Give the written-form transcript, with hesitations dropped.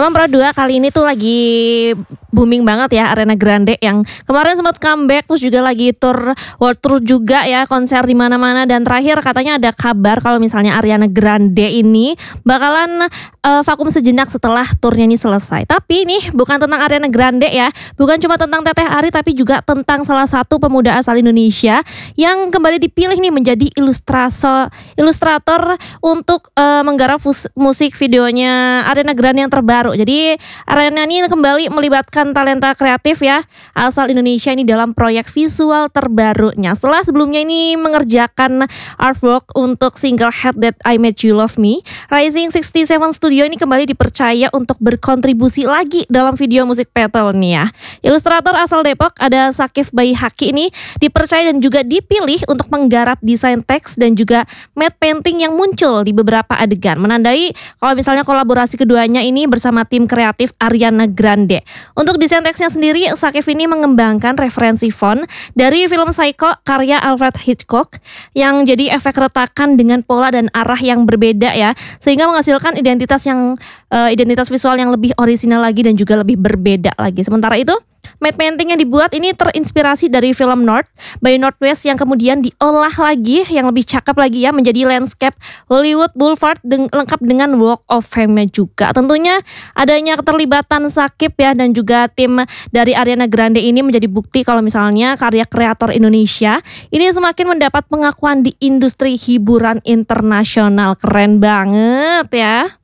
Film Pro 2 kali ini tuh lagi booming banget ya, Ariana Grande yang kemarin sempat comeback, terus juga lagi tour world tour juga ya, konser di mana-mana, dan terakhir katanya ada kabar kalau misalnya Ariana Grande ini bakalan vakum sejenak setelah turnya ini selesai. Tapi nih bukan tentang Ariana Grande ya, bukan cuma tentang Teteh Ari, tapi juga tentang salah satu pemuda asal Indonesia yang kembali dipilih nih menjadi ilustrator untuk menggarap musik videonya Ariana Grande yang terbaru. Jadi Ariana ini kembali melibatkan talenta kreatif ya asal Indonesia ini dalam proyek visual terbarunya. Setelah sebelumnya ini mengerjakan artwork untuk single Hate That I Made You Love Me, Rising 67 Studio ini kembali dipercaya untuk berkontribusi lagi dalam video musik Petal nih ya. Ilustrator asal Depok ada Sakif Bayi Haki ini dipercaya dan juga dipilih untuk menggarap desain teks dan juga matte painting yang muncul di beberapa adegan, menandai kalau misalnya kolaborasi keduanya ini bersama tim kreatif Ariana Grande. Untuk desain teksnya sendiri, Sakif ini mengembangkan referensi font dari film Psycho karya Alfred Hitchcock yang jadi efek retakan dengan pola dan arah yang berbeda ya, sehingga menghasilkan identitas visual yang lebih orisinal lagi dan juga lebih berbeda lagi. Sementara itu, matte painting yang dibuat ini terinspirasi dari film North by Northwest yang kemudian diolah lagi yang lebih cakep lagi ya menjadi landscape Hollywood Boulevard lengkap dengan Walk of Fame juga. Tentunya adanya keterlibatan Sakip ya dan juga tim dari Ariana Grande ini menjadi bukti kalau misalnya karya kreator Indonesia ini semakin mendapat pengakuan di industri hiburan internasional. Keren banget ya.